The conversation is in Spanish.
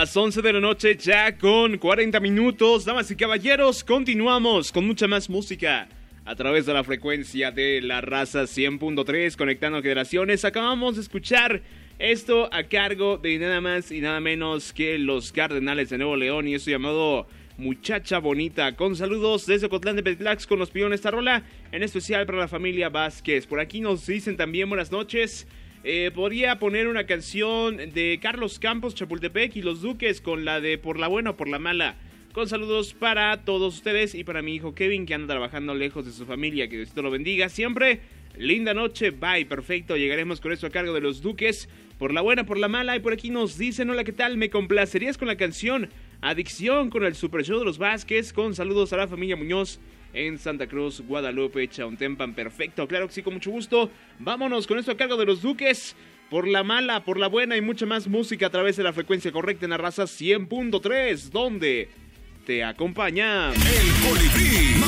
Las 11 de la noche ya con 40 minutos. Damas y caballeros, continuamos con mucha más música a través de la frecuencia de la raza 100.3, conectando generaciones. Acabamos de escuchar esto a cargo de nada más y nada menos que los Cardenales de Nuevo León y esto llamado Muchacha Bonita. Con saludos desde Ocotlán de Petlax con los piones esta rola, en especial para la familia Vázquez. Por aquí nos dicen también buenas noches. Podría poner una canción de Carlos Campos, Chapultepec y Los Duques con la de Por la Buena o Por la Mala. Con saludos para todos ustedes y para mi hijo Kevin, que anda trabajando lejos de su familia. Que Dios lo bendiga siempre. Linda noche, bye, perfecto. Llegaremos con eso a cargo de Los Duques, Por la Buena, Por la Mala. Y por aquí nos dicen, hola, ¿qué tal? Me complacerías con la canción Adicción con el Super Show de los Vázquez. Con saludos a la familia Muñoz en Santa Cruz, Guadalupe, Chauntempan. Perfecto, claro que sí, con mucho gusto. Vámonos con esto a cargo de Los Duques, Por la Mala, Por la Buena y mucha más música a través de la frecuencia correcta en la raza 100.3, donde te acompaña El Colibrí.